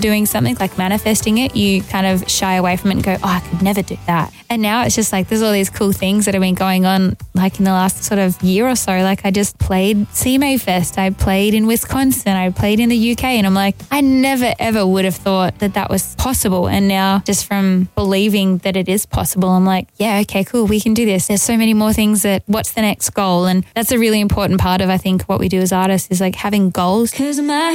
doing something like manifesting it, you kind of shy away from it and go, oh, I could never do that. And now it's just like there's all these cool things that have been going on like in the last sort of year or so. Like I just played CMA Fest, I played in Wisconsin, I played in the UK, and I'm like, I never ever would have thought that that was possible. And now just from believing that it is possible, I'm like, yeah, okay, cool, we can do this. There's so many more things that, what's the next goal? And that's a really important part of, I think, what we do as artists is like having goals. 'Cause my